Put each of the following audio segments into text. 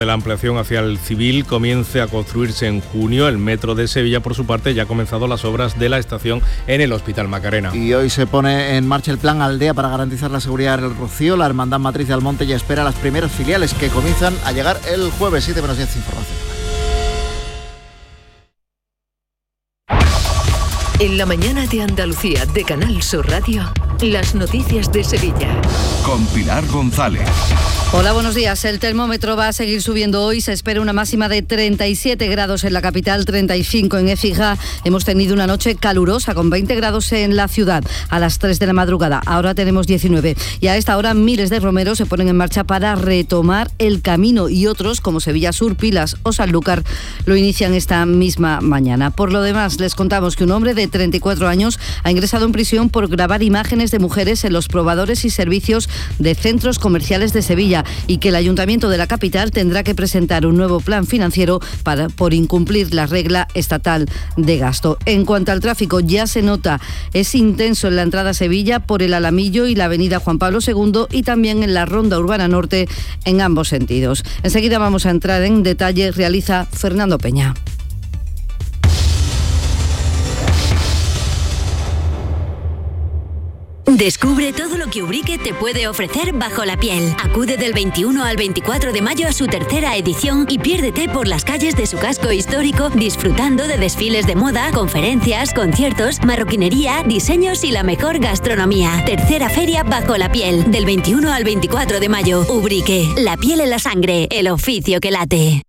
La ampliación hacia el civil comience a construirse en junio. El metro de Sevilla, por su parte, ya ha comenzado las obras de la estación en el Hospital Macarena. Y hoy se pone en marcha el plan Aldea para garantizar la seguridad del Rocío. La Hermandad Matriz de Almonte ya espera las primeras filiales que comienzan a llegar el jueves. 7:10 información. En la mañana de Andalucía de Canal Sur Radio, las noticias de Sevilla. Con Pilar González. Hola, buenos días. El termómetro va a seguir subiendo hoy. Se espera una máxima de 37 grados en la capital, 35 en Écija. Hemos tenido una noche calurosa con 20 grados en la ciudad a las 3 de la madrugada. Ahora tenemos 19. Y a esta hora miles de romeros se ponen en marcha para retomar el camino y otros, como Sevilla Sur, Pilas o Sanlúcar, lo inician esta misma mañana. Por lo demás, les contamos que un hombre de 34 años ha ingresado en prisión por grabar imágenes de mujeres en los probadores y servicios de centros comerciales de Sevilla y que el Ayuntamiento de la capital tendrá que presentar un nuevo plan financiero por incumplir la regla estatal de gasto. En cuanto al tráfico, ya se nota, es intenso en la entrada a Sevilla por el Alamillo y la avenida Juan Pablo II y también en la Ronda Urbana Norte en ambos sentidos. Enseguida vamos a entrar en detalle, realiza Fernando Peña. Descubre todo lo que Ubrique te puede ofrecer bajo la piel. Acude del 21 al 24 de mayo a su tercera edición y piérdete por las calles de su casco histórico disfrutando de desfiles de moda, conferencias, conciertos, marroquinería, diseños y la mejor gastronomía. Tercera feria bajo la piel, del 21 al 24 de mayo. Ubrique, la piel en la sangre, el oficio que late.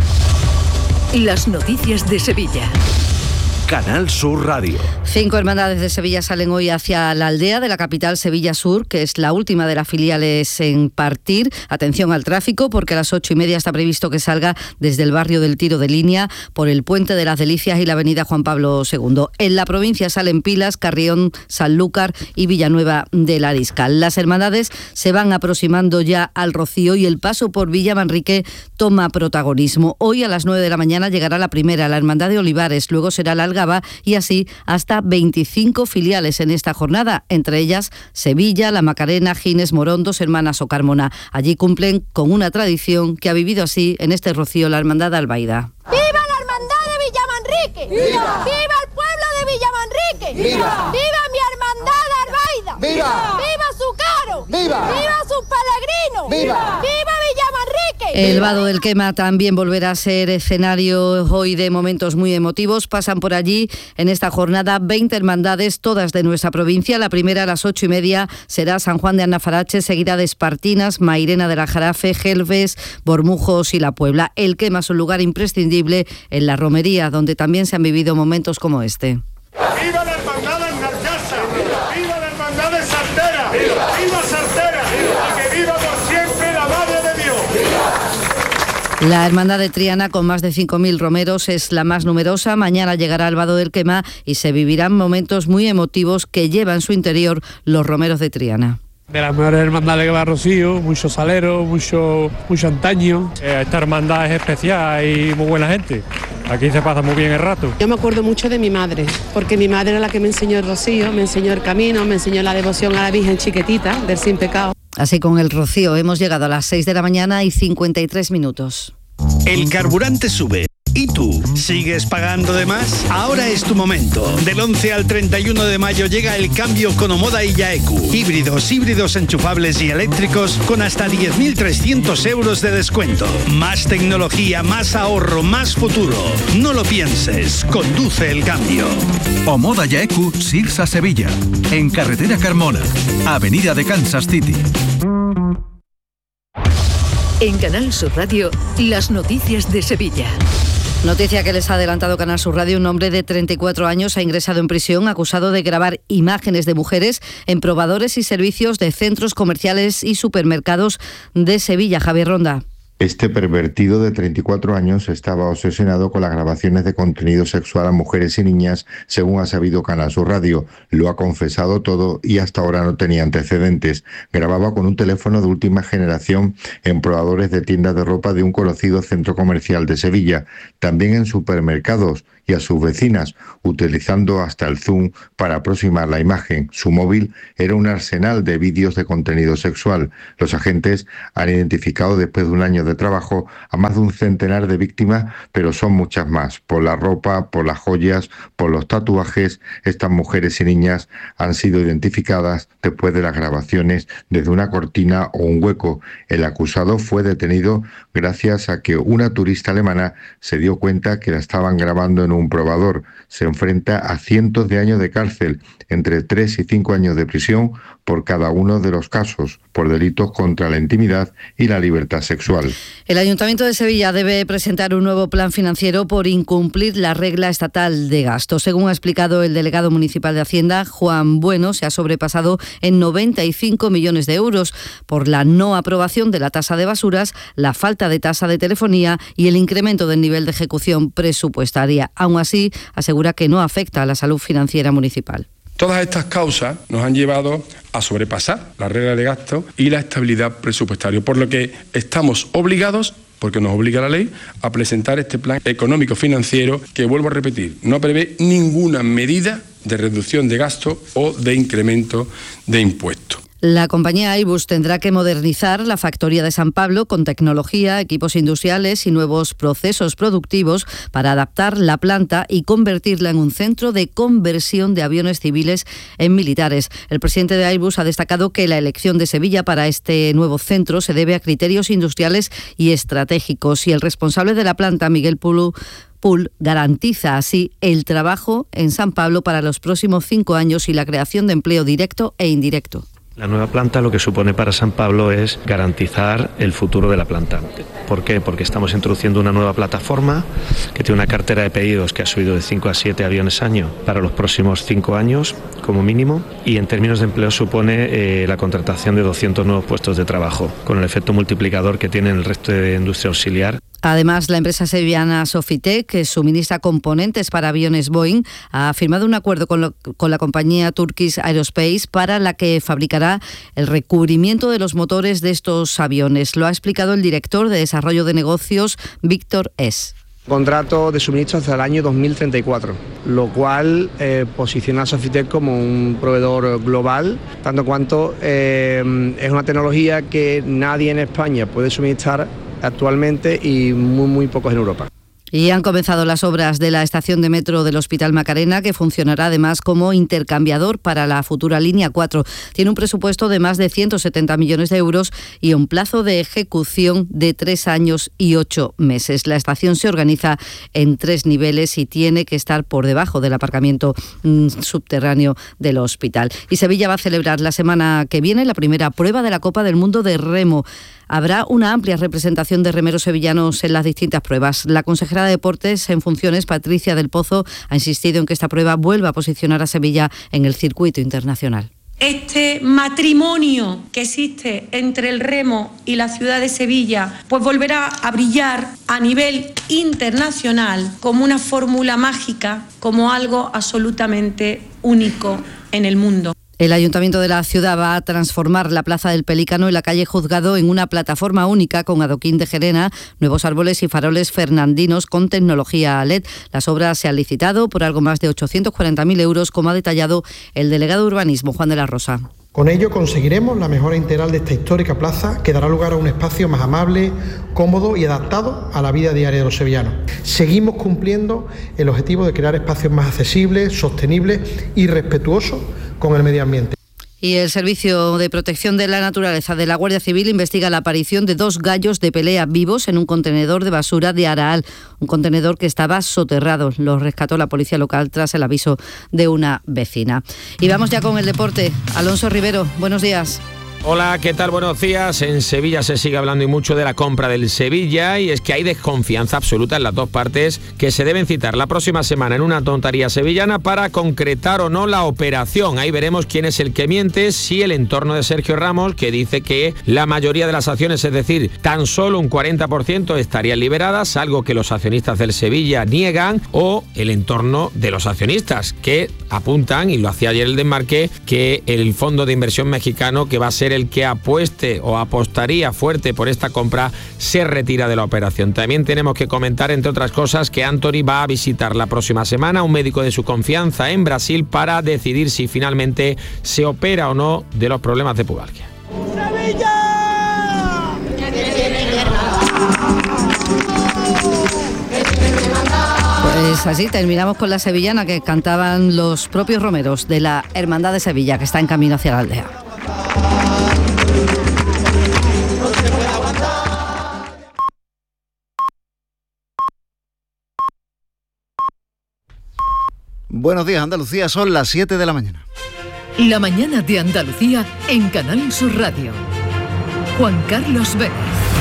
Las noticias de Sevilla. Canal Sur Radio. 5 hermandades de Sevilla salen hoy hacia la aldea de la capital, Sevilla Sur, que es la última de las filiales en partir. Atención al tráfico, porque a las 8:30 está previsto que salga desde el barrio del Tiro de Línea por el Puente de las Delicias y la avenida Juan Pablo II. En la provincia salen Pilas, Carrión, Sanlúcar y Villanueva del Ariscal. Las hermandades se van aproximando ya al Rocío y el paso por Villa Manrique toma protagonismo. Hoy a las 9 de la mañana llegará la primera, la Hermandad de Olivares, luego será la Algaba y así hasta 25 filiales en esta jornada, entre ellas Sevilla, La Macarena, Gines, Morón, Dos Hermanas o Carmona. Allí cumplen con una tradición que ha vivido así en este Rocío la Hermandad de Albaida. ¡Viva la Hermandad de Villamanrique! ¡Viva! ¡Viva el pueblo de Villamanrique! ¡Viva! ¡Viva mi Hermandad de Albaida! ¡Viva! ¡Viva su caro! ¡Viva! ¡Viva sus peregrinos! ¡Viva! ¡Viva Villamanrique! El Vado del Quema también volverá a ser escenario hoy de momentos muy emotivos. Pasan por allí en esta jornada 20 hermandades, todas de nuestra provincia. La primera a las 8:30 será San Juan de Annafarache, seguida de Espartinas, Mairena de la Jarafe, Gelves, Bormujos y La Puebla. El Quema es un lugar imprescindible en la romería, donde también se han vivido momentos como este. ¡Viva la hermandad de Narcasa! ¡Viva la hermandad de Sartera! ¡Viva Sartera! ¡Y que viva por siempre la Madre de Dios! La Hermandad de Triana, con más de 5.000 romeros, es la más numerosa. Mañana llegará al Vado del Quema y se vivirán momentos muy emotivos que llevan en su interior los romeros de Triana. De las mejores hermandades que va a Rocío, mucho salero, mucho antaño. Esta hermandad es especial y muy buena gente. Aquí se pasa muy bien el rato. Yo me acuerdo mucho de mi madre, porque mi madre era la que me enseñó el Rocío, me enseñó el camino, me enseñó la devoción a la Virgen Chiquitita del Sin Pecado. Así con el Rocío hemos llegado a las 6 de la mañana y 53 minutos. El carburante sube. ¿Y tú? ¿Sigues pagando de más? Ahora es tu momento. Del 11 al 31 de mayo llega el cambio con Omoda y Yaeku. Híbridos enchufables y eléctricos con hasta 10.300 euros de descuento. Más tecnología, más ahorro, más futuro. No lo pienses, conduce el cambio. Omoda Yaeku, Sirsa Sevilla. En carretera Carmona, avenida de Kansas City. En Canal Sur Radio, las noticias de Sevilla. Noticia que les ha adelantado Canal Sur Radio. Un hombre de 34 años ha ingresado en prisión acusado de grabar imágenes de mujeres en probadores y servicios de centros comerciales y supermercados de Sevilla. Javier Ronda. Este pervertido de 34 años estaba obsesionado con las grabaciones de contenido sexual a mujeres y niñas, según ha sabido Canal Sur Radio. Lo ha confesado todo y hasta ahora no tenía antecedentes. Grababa con un teléfono de última generación en probadores de tiendas de ropa de un conocido centro comercial de Sevilla, también en supermercados y a sus vecinas, utilizando hasta el zoom para aproximar la imagen. Su móvil era un arsenal de vídeos de contenido sexual. Los agentes han identificado, después de un año de de trabajo a más de un centenar de víctimas, pero son muchas más. Por la ropa, por las joyas, por los tatuajes, estas mujeres y niñas han sido identificadas después de las grabaciones desde una cortina o un hueco. El acusado fue detenido gracias a que una turista alemana se dio cuenta que la estaban grabando en un probador. Se enfrenta a cientos de años de cárcel, entre 3 y 5 años de prisión por cada uno de los casos, por delitos contra la intimidad y la libertad sexual. El Ayuntamiento de Sevilla debe presentar un nuevo plan financiero por incumplir la regla estatal de gasto. Según ha explicado el delegado municipal de Hacienda, Juan Bueno, se ha sobrepasado en 95 millones de euros por la no aprobación de la tasa de basuras, la falta de tasa de telefonía y el incremento del nivel de ejecución presupuestaria. Aún así, asegura que no afecta a la salud financiera municipal. Todas estas causas nos han llevado a sobrepasar la regla de gasto y la estabilidad presupuestaria, por lo que estamos obligados, porque nos obliga la ley, a presentar este plan económico financiero que, vuelvo a repetir, no prevé ninguna medida de reducción de gasto o de incremento de impuestos. La compañía Airbus tendrá que modernizar la factoría de San Pablo con tecnología, equipos industriales y nuevos procesos productivos para adaptar la planta y convertirla en un centro de conversión de aviones civiles en militares. El presidente de Airbus ha destacado que la elección de Sevilla para este nuevo centro se debe a criterios industriales y estratégicos, y el responsable de la planta, Miguel Pool, garantiza así el trabajo en San Pablo para los próximos 5 años y la creación de empleo directo e indirecto. La nueva planta lo que supone para San Pablo es garantizar el futuro de la planta. ¿Por qué? Porque estamos introduciendo una nueva plataforma que tiene una cartera de pedidos que ha subido de 5 a 7 aviones año para los próximos 5 años como mínimo, y en términos de empleo supone la contratación de 200 nuevos puestos de trabajo, con el efecto multiplicador que tiene en el resto de industria auxiliar. Además, la empresa sevillana Sofitec, que suministra componentes para aviones Boeing, ha firmado un acuerdo con la compañía Turkish Aerospace para la que fabricará el recubrimiento de los motores de estos aviones. Lo ha explicado el director de Desarrollo de Negocios, Víctor Es. Contrato de suministro hasta el año 2034, lo cual posiciona a Sofitec como un proveedor global, tanto cuanto es una tecnología que nadie en España puede suministrar actualmente y muy pocos en Europa. Y han comenzado las obras de la estación de metro del Hospital Macarena, que funcionará además como intercambiador para la futura línea 4. Tiene un presupuesto de más de 170 millones de euros y un plazo de ejecución de 3 años y 8 meses. La estación se organiza en 3 niveles y tiene que estar por debajo del aparcamiento subterráneo del hospital. Y Sevilla va a celebrar la semana que viene la primera prueba de la Copa del Mundo de Remo. Habrá una amplia representación de remeros sevillanos en las distintas pruebas. La consejera de Deportes en funciones, Patricia del Pozo, ha insistido en que esta prueba vuelva a posicionar a Sevilla en el circuito internacional. Este matrimonio que existe entre el remo y la ciudad de Sevilla, pues volverá a brillar a nivel internacional como una fórmula mágica, como algo absolutamente único en el mundo. El Ayuntamiento de la ciudad va a transformar la Plaza del Pelícano y la calle Juzgado en una plataforma única con adoquín de Gerena, nuevos árboles y faroles fernandinos con tecnología LED. Las obras se han licitado por algo más de 840.000 euros, como ha detallado el delegado de Urbanismo, Juan de la Rosa. Con ello conseguiremos la mejora integral de esta histórica plaza, que dará lugar a un espacio más amable, cómodo y adaptado a la vida diaria de los sevillanos. Seguimos cumpliendo el objetivo de crear espacios más accesibles, sostenibles y respetuosos con el medio ambiente. Y el Servicio de Protección de la Naturaleza de la Guardia Civil investiga la aparición de 2 gallos de pelea vivos en un contenedor de basura de Araal, un contenedor que estaba soterrado. Los rescató la policía local tras el aviso de una vecina. Y vamos ya con el deporte. Alonso Rivero, buenos días. Hola, ¿qué tal? Buenos días. En Sevilla se sigue hablando y mucho de la compra del Sevilla, y es que hay desconfianza absoluta en las dos partes, que se deben citar la próxima semana en una tontería sevillana para concretar o no la operación. Ahí veremos quién es el que miente, si el entorno de Sergio Ramos, que dice que la mayoría de las acciones, es decir, tan solo un 40%, estarían liberadas, algo que los accionistas del Sevilla niegan, o el entorno de los accionistas, que apuntan, y lo hacía ayer el Desmarque, que el fondo de inversión mexicano, que va a ser el que apueste o apostaría fuerte por esta compra, se retira de la operación. También tenemos que comentar, entre otras cosas, que Anthony va a visitar la próxima semana a un médico de su confianza en Brasil para decidir si finalmente se opera o no de los problemas de pubalgia. Pues así terminamos con la sevillana que cantaban los propios romeros de la Hermandad de Sevilla, que está en camino hacia la aldea. Buenos días, Andalucía, son las 7 de la mañana. La mañana de Andalucía en Canal Sur Radio. Juan Carlos Vélez.